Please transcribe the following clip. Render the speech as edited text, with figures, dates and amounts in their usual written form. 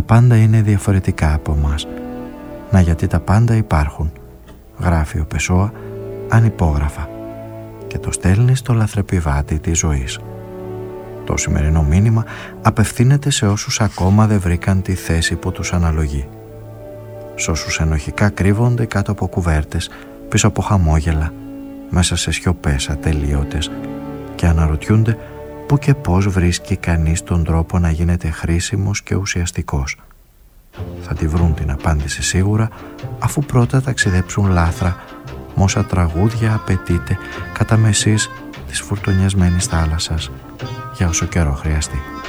Τα πάντα είναι διαφορετικά από μας. Να, γιατί τα πάντα υπάρχουν, γράφει ο Πεσόα ανυπόγραφα και το στέλνει στο λαθρεπιβάτη της ζωής. Το σημερινό μήνυμα απευθύνεται σε όσους ακόμα δεν βρήκαν τη θέση που τους αναλογεί. Σε όσους ενοχικά κρύβονται κάτω από κουβέρτες, πίσω από χαμόγελα, μέσα σε σιωπές ατελείωτες και αναρωτιούνται πού και πώς βρίσκει κανείς τον τρόπο να γίνεται χρήσιμος και ουσιαστικός. Θα τη βρουν την απάντηση σίγουρα, αφού πρώτα ταξιδέψουν λάθρα μ' όσα τραγούδια απαιτείται κατά μεσής της φουρτουνιασμένης θάλασσας για όσο καιρό χρειαστεί.